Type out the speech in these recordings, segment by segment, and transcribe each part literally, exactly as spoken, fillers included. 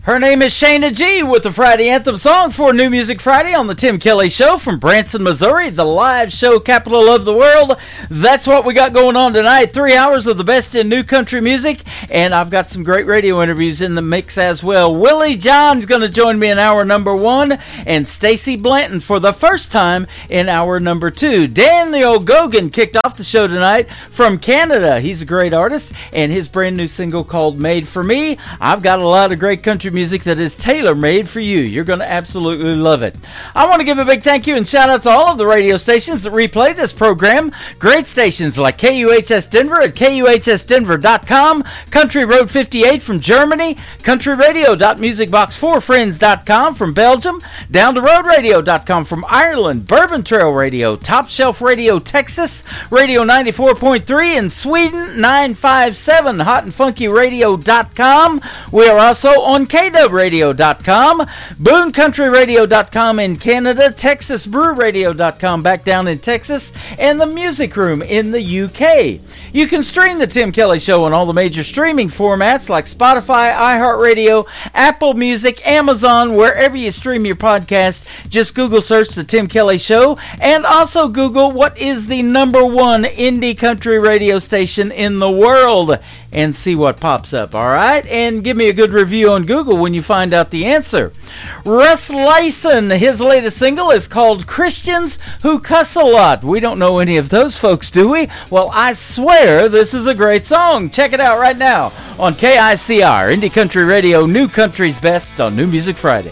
Her name is Shayna G with the Friday Anthem song for New Music Friday on the Tim Kelly Show from Branson, Missouri, the live show capital of the world. That's what we got going on tonight. Three hours of the best in new country music, and I've got some great radio interviews in the mix as well. Willie John's going to join me in hour number one, and Stacey Blanton for the first time in hour number two. Daniel Gogan kicked off the show tonight from Canada. He's a great artist, and his brand new single called Made for Me. I've got a lot of great country music that is tailor-made for you. You're going to absolutely love it. I want to give a big thank you and shout out to all of the radio stations that replay this program. Great stations like K U H S Denver at K U H S Denver dot com, Country Road fifty-eight from Germany, country radio dot music box four friends dot com from Belgium, down the road radio dot com from Ireland, Bourbon Trail Radio, Top Shelf Radio Texas, Radio ninety-four point three in Sweden, nine five seven hot and funky radio dot com. We are also on K W radio dot com, Boone Country Radio dot com in Canada, Texas Brew Radio dot com back down in Texas, and the Music Room in the U K. You can stream the Tim Kelly Show on all the major streaming formats like Spotify, iHeartRadio, Apple Music, Amazon, wherever you stream your podcast. Just Google search the Tim Kelly Show, and also Google what is the number one indie country radio station in the world, and see what pops up, all right? And give me a good review on Google when you find out the answer. Russ Lyson, his latest single is called Christians Who Cuss a Lot. We don't know any of those folks, do we? Well, I swear this is a great song. Check it out right now on K I C R, Indie Country Radio, New Country's Best on New Music Friday.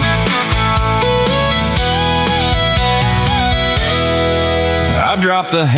I dropped the